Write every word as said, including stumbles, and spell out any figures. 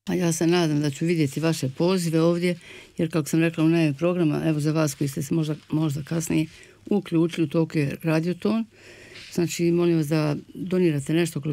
A ja se nadam da ću vidjeti vaše pozive ovdje, jer kako sam rekla u najavi programa, evo za vas koji ste se možda, možda kasnije uključili u toku Radioton, znači molim vas da donirate nešto